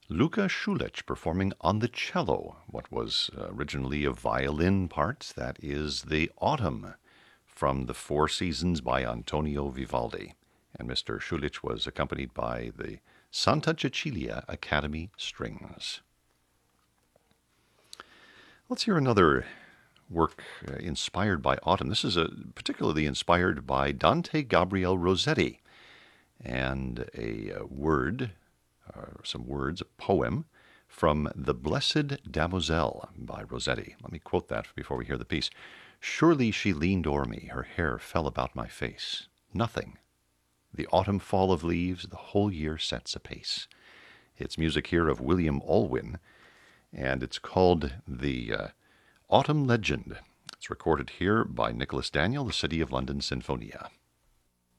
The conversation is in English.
Luka Schulich performing on the cello, what was originally a violin part, that is the Autumn from the Four Seasons by Antonio Vivaldi. And Mr. Schulich was accompanied by the Santa Cecilia Academy Strings. Let's hear another work inspired by autumn. This is particularly inspired by Dante Gabriel Rossetti, and some words, a poem from The Blessed Damozel by Rossetti. Let me quote that before we hear the piece. Surely she leaned o'er me, her hair fell about my face. Nothing. The autumn fall of leaves, the whole year sets apace. It's music here of William Alwyn, and it's called the Autumn Legend. It's recorded here by Nicholas Daniel, the City of London Sinfonia.